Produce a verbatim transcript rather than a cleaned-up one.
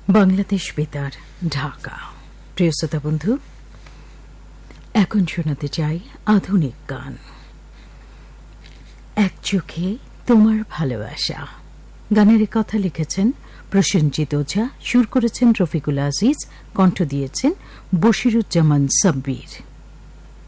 বাংলাদেশ বেতার, ঢাকা। প্রিয় শ্রোতা বন্ধু, এখন শোনাতে চাই আধুনিক গান। এক চোখে তোমার ভালোবাসা গানের কথা লিখেছেন প্রসেনজিৎ ওঝা, সুর করেছেন রফিকুল আজিজ, কণ্ঠ দিয়েছেন বশিরুজ্জামান সাব্বির।